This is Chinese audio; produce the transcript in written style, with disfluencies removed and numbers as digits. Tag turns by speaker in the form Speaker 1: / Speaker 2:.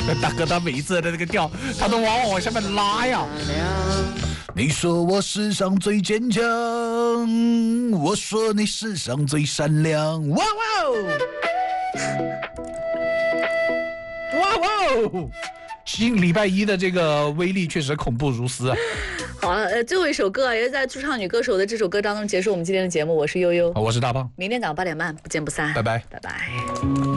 Speaker 1: 大哥他每一次的那个调，他都往下面拉呀。你说我世上最坚强，我说你世上最善良。哇哦！新礼拜一的这个威力确实恐怖如斯啊！
Speaker 2: 好了，最后一首歌也是在驻唱女歌手的这首歌当中结束我们今天的节目。我是悠悠，
Speaker 1: 我是大胖，
Speaker 2: 明天早上8点半不见不散，
Speaker 1: 拜拜，
Speaker 2: 拜拜。